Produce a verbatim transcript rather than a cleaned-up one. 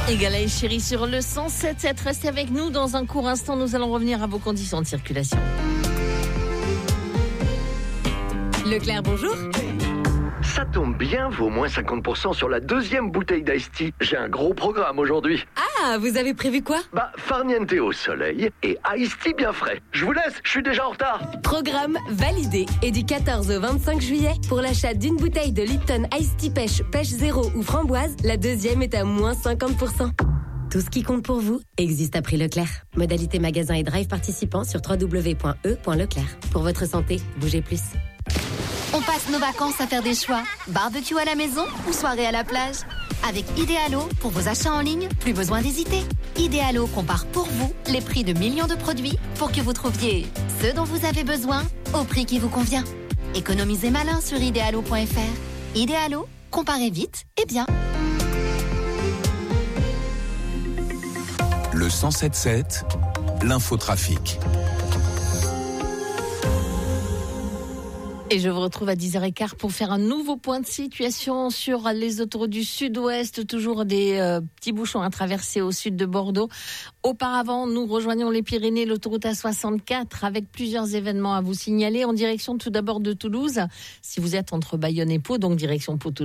Égala et chérie sur le cent sept sept. Restez avec nous dans un court instant. Nous allons revenir à vos conditions de circulation. Leclerc, bonjour. Ça tombe bien, vaut moins cinquante pour cent sur la deuxième bouteille d'Ice Tea. J'ai un gros programme aujourd'hui. Ah, vous avez prévu quoi? Bah, farniente au soleil et Ice Tea bien frais. Je vous laisse, je suis déjà en retard. Programme validé. Et du quatorze au vingt-cinq juillet, pour l'achat d'une bouteille de Lipton Ice Tea Pêche, Pêche Zéro ou Framboise, la deuxième est à moins cinquante pour cent. Tout ce qui compte pour vous existe à prix Leclerc. Modalité magasin et drive participants sur w w w point e point leclerc. Pour votre santé, bougez plus. On passe nos vacances à faire des choix. Barbecue à la maison ou soirée à la plage. Avec Idealo, pour vos achats en ligne, plus besoin d'hésiter. Idealo compare pour vous les prix de millions de produits pour que vous trouviez ce dont vous avez besoin au prix qui vous convient. Économisez malin sur idealo point f r. Idealo, comparez vite et bien. Le cent sept sept, l'infotrafic. Et je vous retrouve à dix heures quinze pour faire un nouveau point de situation sur les autoroutes du sud-ouest. Toujours des euh, petits bouchons à traverser au sud de Bordeaux. Auparavant, nous rejoignons les Pyrénées, l'autoroute A soixante-quatre, avec plusieurs événements à vous signaler. En direction tout d'abord de Toulouse, si vous êtes entre Bayonne et Pau, donc direction Pau-Toulouse.